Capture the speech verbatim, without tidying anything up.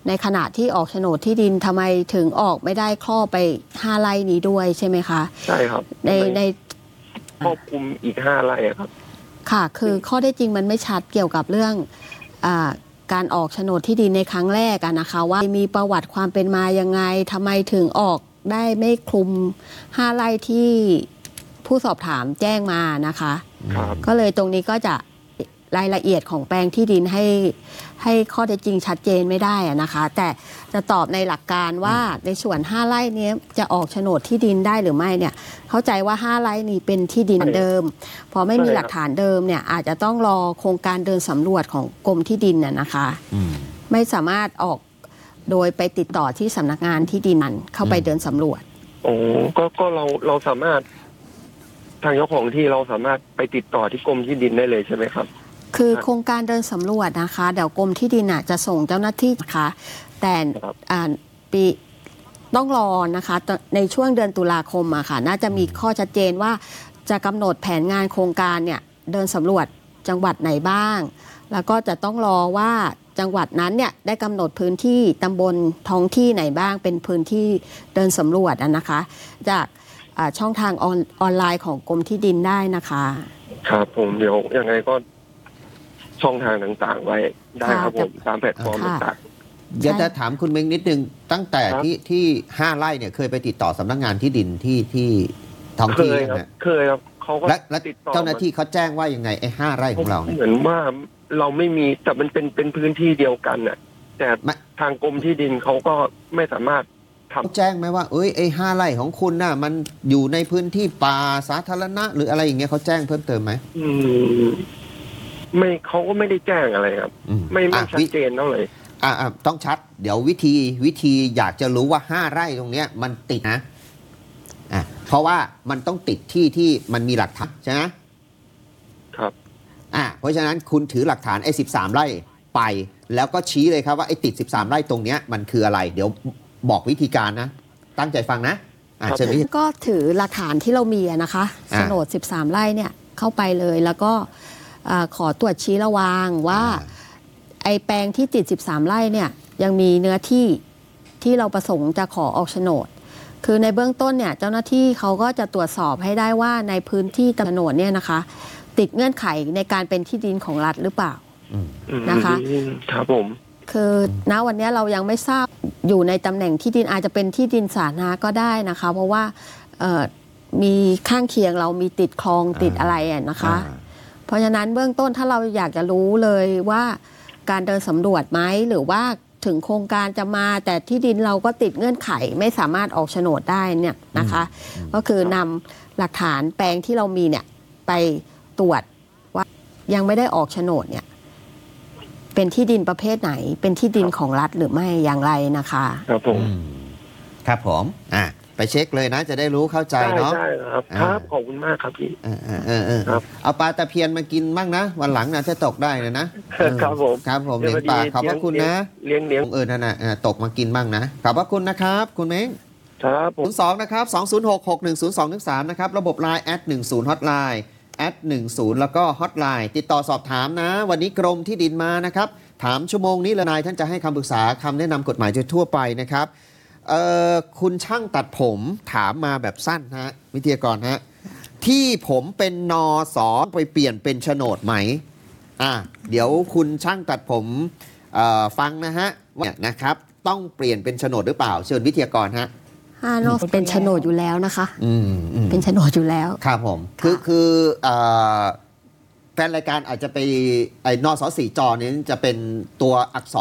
ในขณะที่ออกโฉนดที่ดินทำไมถึงออกไม่ได้ครอบไปห้าไร่นี้ด้วยใช่ไหมคะใช่ครับในในครอบคลุมอีกห้าไร่ครับค่ะคือข้อได้จริงมันไม่ชัดเกี่ยวกับเรื่องอ่าการออกโฉนดที่ดินในครั้งแรกอะนะคะว่ามีประวัติความเป็นมายังไงทำไมถึงออกได้ไม่คลุมห้าไร่ที่ผู้สอบถามแจ้งมานะคะก็เลยตรงนี้ก็จะรายละเอียดของแปลงที่ดินให้ให้ข้อเท็จจริงชัดเจนไม่ได้อะนะคะแต่จะตอบในหลักการว่าในส่วนห้าไร่นี้จะออกโฉนดที่ดินได้หรือไม่เนี่ยเข้าใจว่าห้าไร่นี้เป็นที่ดินเดิมพอไม่มีหลักฐานเดิมเนี่ยอาจจะต้องรอโครงการเดินสำรวจของกรมที่ดินน่ะนะคะไม่สามารถออกโดยไปติดต่อที่สำนักงานที่ดินนั้นเข้าไปเดินสำรวจโอ้ก็ก็เราเราสามารถทางเจ้าของที่เราสามารถไปติดต่อที่กรมที่ดินได้เลยใช่ไหมครับคือโครงการเดินสำรวจนะคะเดี๋ยวกรมที่ดินจะส่งเจ้าหน้าที่นะคะแต่ปีต้องรอนะคะในช่วงเดือนตุลาคมอะค่ะน่าจะมีข้อชัดเจนว่าจะกำหนดแผนงานโครงการเนี่ยเดินสำรวจจังหวัดไหนบ้างแล้วก็จะต้องรอว่าจังหวัดนั้นเนี่ยได้กำหนดพื้นที่ตำบลท้องที่ไหนบ้างเป็นพื้นที่เดินสำรวจนะคะจากช่องทางออนออนไลน์ของกรมที่ดินได้นะคะครับผมเดี๋ยวยังไงก็ช่องทางต่างๆไว้ได้ครับผมตามแพลตฟอร์มต่างๆอยากจะถามคุณเม้งนิดนึงตั้งแต่ที่ที่ห้าไร่เนี่ยเคยไปติดต่อสำนักงานที่ดินที่ที่ท้องที่เคยครับเคยครับเขาก็และติดต่อเจ้าหน้าที่เขาแจ้งว่ายังไงไอ้ห้าไร่ของเราเหมือนว่าเราไม่มีแต่มันเป็นเป็นพื้นที่เดียวกันน่ะแต่ทางกรมที่ดินเขาก็ไม่สามารถเขาแจ้งไหมว่าเอ้ยไอ้ห้าไร่ของคุณน่ะมันอยู่ในพื้นที่ป่าสาธารณะหรืออะไรอย่างเงี้ยเขาแจ้งเพิ่มเติมไหมอืมไม่เขาก็ไม่ได้แจ้งอะไรครับไม่ไม่ชัดเจนเท่าไหร่อ่าต้องชัดเดี๋ยววิธีวิธีอยากจะรู้ว่าห้าไร่ตรงเนี้ยมันติดนะอ่ะเพราะว่ามันต้องติดที่ที่มันมีหลักฐานใช่ไหมครับอ่ะเพราะฉะนั้นคุณถือหลักฐานไอ้สิบสามไร่ไปแล้วก็ชี้เลยครับว่าไอ้ติดสิบสามไร่ตรงเนี้ยมันคืออะไรเดี๋ยวบอกวิธีการนะตั้งใจฟังนะอ่ะเชิญก็ถือหลักฐานที่เรามีนะคะโฉนดสิบสามไร่เนี่ยเข้าไปเลยแล้วก็ขอตรวจชี้ระวางว่าไอ้แปลงที่ติดสิบสามไร่เนี่ยยังมีเนื้อที่ที่เราประสงค์จะขอออกโฉนดคือในเบื้องต้นเนี่ยเจ้าหน้าที่เขาก็จะตรวจสอบให้ได้ว่าในพื้นที่โฉนดเนี่ยนะคะติดเงื่อนไขในการเป็นที่ดินของรัฐหรือเปล่านะคะครับผมคือณวันนี้เรายังไม่ทราบอยู่ในตำแหน่งที่ดินอาจจะเป็นที่ดินสาธารณะก็ได้นะคะเพราะว่ามีข้างเคียงเรามีติดคลองติดอะไรนะคะเพราะฉะนั้นเบื้องต้นถ้าเราอยากจะรู้เลยว่าการเดินสำรวจไหมหรือว่าถึงโครงการจะมาแต่ที่ดินเราก็ติดเงื่อนไขไม่สามารถออกโฉนดได้เนี่ยนะคะก็คือนำหลักฐานแปลงที่เรามีเนี่ยไปตรวจว่ายังไม่ได้ออกโฉนดเนี่ยเป็นที่ดินประเภทไหนเป็นที่ดินของรัฐหรือไม่อย่างไรนะคะครับผมครับผมอ่ะไปเช็คเลยนะจะได้รู้เข้าใจเนาะใช่ครับครับขอบคุณมากครับพี่เออเออเออเอาปลาตะเพียนมากินบ้างนะวันหลังนะจะตกได้เลยนะครับผมครับผมเลี้ยงปลาขอบพระคุณนะเลี้ยงเลี้ยงเออนั่นน่ะตกมากินบ้างนะขอบพระคุณนะครับคุณเม้งครับผมศูนย์สองนะครับสองศูนย์หกหกหนึ่งศูนย์สองหนึ่งสามนะครับระบบไลน์แอดหนึ่งศูนย์ฮอตไลน์แอดหนึ่งศูนย์แล้วก็ฮอตไลน์ติดต่อสอบถามนะวันนี้กรมที่ดินมานะครับถามชั่วโมงนี้เลยนายท่านจะให้คำปรึกษาคำแนะนำกฎหมายโดยทั่วไปนะครับคุณช่างตัดผมถามมาแบบสั้นฮะวิทยากรฮะที่ผมเป็นนอสอไปเปลี่ยนเป็นโฉนดไหมอ่ะเดี๋ยวคุณช่างตัดผมฟังนะฮะว่านะครับต้องเปลี่ยนเป็นโฉนดหรือเปล่าเชิญวิทยากรฮะห้านอเป็นโฉนดอยู่แล้วนะคะอืมเป็นโฉนดอยู่แล้วครับผมคือคือแฟนรายการอาจจะไปไอ้นอสอสี่จอนี้จะเป็นตัวอักษร